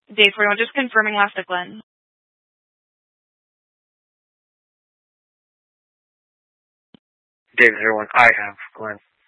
Day 41, just confirming last to Glenn. Day 01, I have Glenn.